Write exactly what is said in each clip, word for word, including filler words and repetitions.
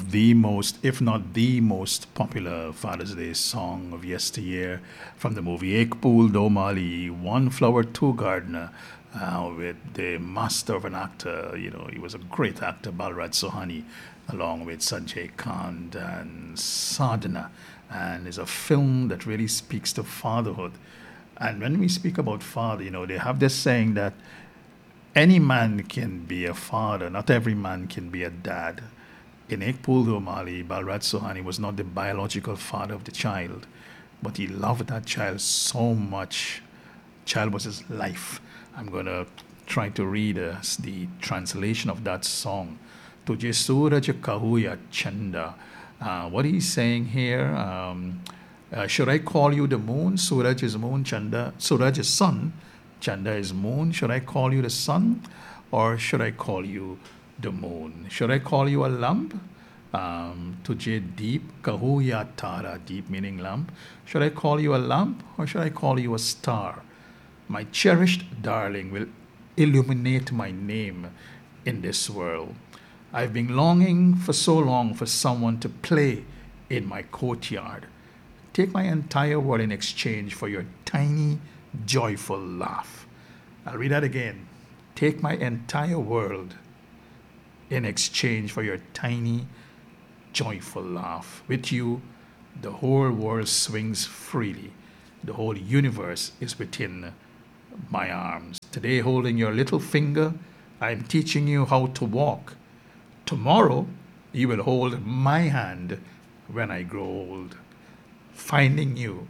of the most, if not the most popular Father's Day song of yesteryear from the movie Ek Pool Do Mali, One Flower, Two Gardener, uh, with the master of an actor. You know, he was a great actor, Balraj Sohani, along with Sanjay Kant and Sadhana. And it's a film that really speaks to fatherhood. And when we speak about father, you know, they have this saying that any man can be a father, not every man can be a dad. In Ek Pool Do Mali, Balraj Sohani was not the biological father of the child, but he loved that child so much. Child was his life. I'm going to try to read uh, the translation of that song. Tujhe suraj kahuya chanda. Uh, what he's saying here, um, uh, should I call you the moon? Suraj is moon, Chanda. Suraj is sun, Chanda is moon. Should I call you the sun, or should I call you the moon? Should I call you a lamp? Um, Tujhe deep, kahuya tara, deep meaning lamp. Should I call you a lamp, or should I call you a star? My cherished darling will illuminate my name in this world. I've been longing for so long for someone to play in my courtyard. Take my entire world in exchange for your tiny, joyful laugh. I'll read that again. Take my entire world in exchange for your tiny, joyful laugh. With you, the whole world swings freely. The whole universe is within my arms. Today, holding your little finger, I'm teaching you how to walk. Tomorrow, you will hold my hand when I grow old. Finding you,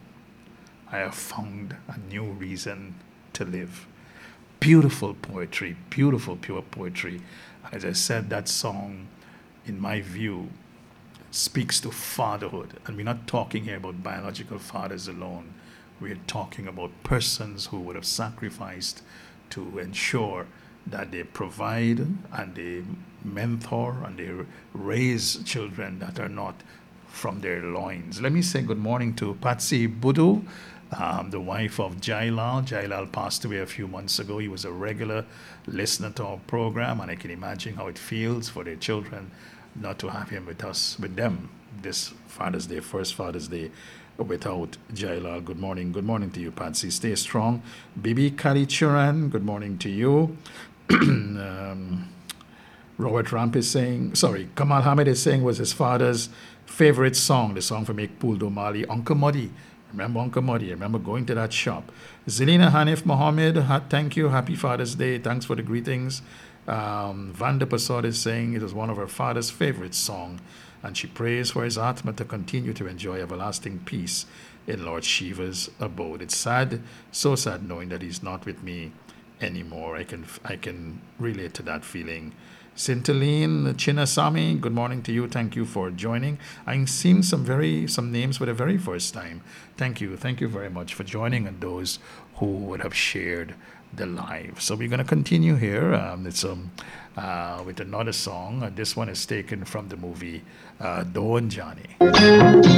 I have found a new reason to live. Beautiful poetry, beautiful, pure poetry. As I said, that song, in my view, speaks to fatherhood. And we're not talking here about biological fathers alone. We're talking about persons who would have sacrificed to ensure that they provide and they mentor and they raise children that are not from their loins. Let me say good morning to Patsy Budu, um, the wife of Jailal. Jailal passed away a few months ago. He was a regular listener to our program, and I can imagine how it feels for their children not to have him with us, with them, this Father's Day, first Father's Day, without Jailal. Good morning. Good morning to you, Patsy. Stay strong. Bibi Kalichuran, good morning to you. um, Robert Ramp is saying, sorry, Kamal Hamid is saying was his father's favorite song, the song from Ek Pool Do Mali, Uncle Muddy. Remember Uncle Muddy? I remember going to that shop. Zelina Hanif Mohammed, ha- thank you. Happy Father's Day. Thanks for the greetings. Um, Vanda Pasod is saying it was one of her father's favorite song, and she prays for his Atma to continue to enjoy everlasting peace in Lord Shiva's abode. It's sad, so sad knowing that he's not with me anymore. I can I can relate to that feeling. Sintaline Chinnasamy, good morning to you. Thank you for joining. I'm seeing some very some names for the very first time. Thank you. Thank you very much for joining, and those who would have shared the live. So we're going to continue here. Um, it's um, uh, with another song. Uh, this one is taken from the movie uh, Don Johnny.